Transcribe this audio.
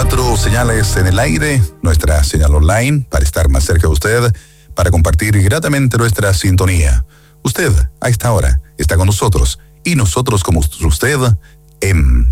4 señales en el aire, nuestra señal online para estar más cerca de usted, para compartir gratamente nuestra sintonía. Usted, a esta hora, está con nosotros y nosotros como usted en